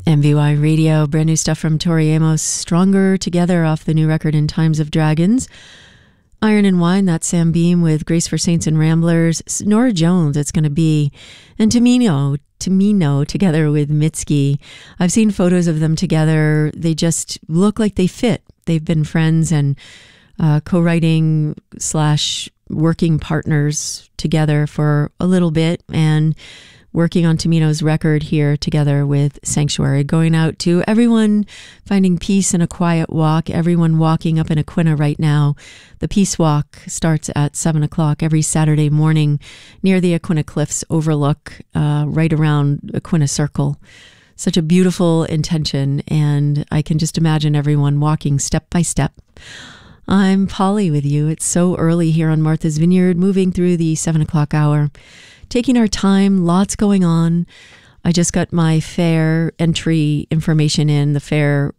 MVY Radio, brand new stuff from Tori Amos, Stronger Together off the new record In Times of Dragons. Iron and Wine, that's Sam Beam with Grace for Saints and Ramblers. Nora Jones, it's going to be. And Tamino together with Mitski. I've seen photos of them together. They just look like they fit. They've been friends and co-writing / working partners together for a little bit, and working on Tamino's record here together with Sanctuary. Going out to everyone finding peace in a quiet walk, everyone walking up in Aquinnah right now. The Peace Walk starts at 7 o'clock every Saturday morning near the Aquinnah Cliffs overlook, right around Aquinnah Circle. Such a beautiful intention, and I can just imagine everyone walking step by step. I'm Polly with you. It's so early here on Martha's Vineyard, moving through the 7 o'clock hour. Taking our time, lots going on. I just got my fair entry information in. The fair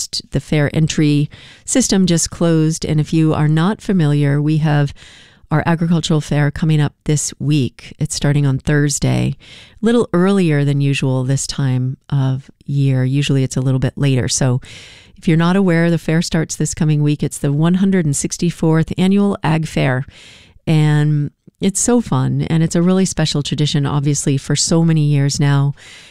entry system just closed. And if you are not familiar, we have our agricultural fair coming up this week. It's starting on Thursday, a little earlier than usual this time of year. Usually it's a little bit later. So if you're not aware, the fair starts this coming week. It's the 164th Annual Ag Fair. And it's so fun, and it's a really special tradition, obviously, for so many years now,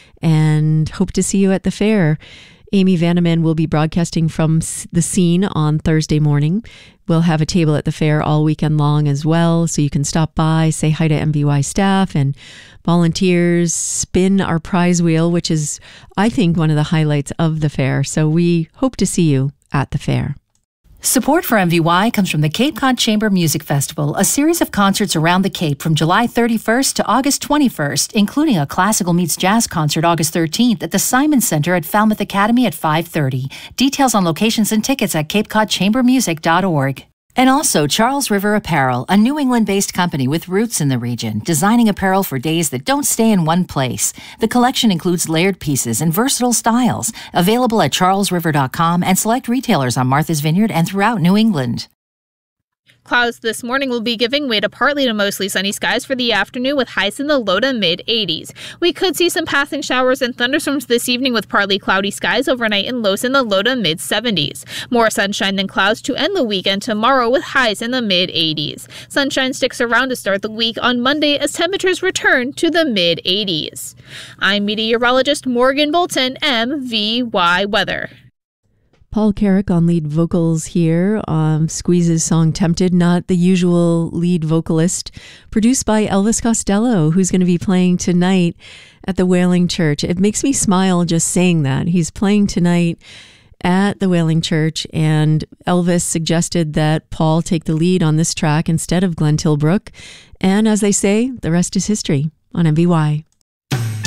and hope to see you at the fair. Amy Vandeman will be broadcasting from the scene on Thursday morning. We'll have a table at the fair all weekend long as well, so you can stop by, say hi to MVY staff and volunteers, spin our prize wheel, which is, I think, one of the highlights of the fair. So we hope to see you at the fair. Support for MVY comes from the Cape Cod Chamber Music Festival, a series of concerts around the Cape from July 31st to August 21st, including a classical meets jazz concert August 13th at the Simon Center at Falmouth Academy at 5:30. Details on locations and tickets at capecodchambermusic.org. And also Charles River Apparel, a New England-based company with roots in the region, designing apparel for days that don't stay in one place. The collection includes layered pieces and versatile styles, available at charlesriver.com and select retailers on Martha's Vineyard and throughout New England. Clouds this morning will be giving way to partly to mostly sunny skies for the afternoon with highs in the low to mid-80s. We could see some passing showers and thunderstorms this evening with partly cloudy skies overnight and lows in the low to mid-70s. More sunshine than clouds to end the weekend tomorrow with highs in the mid-80s. Sunshine sticks around to start the week on Monday as temperatures return to the mid-80s. I'm meteorologist Morgan Bolton, MVY Weather. Paul Carrick on lead vocals here. Squeeze's song Tempted, not the usual lead vocalist. Produced by Elvis Costello, who's going to be playing tonight at the Wailing Church. It makes me smile just saying that. He's playing tonight at the Wailing Church, and Elvis suggested that Paul take the lead on this track instead of Glenn Tilbrook. And as they say, the rest is history on MVY.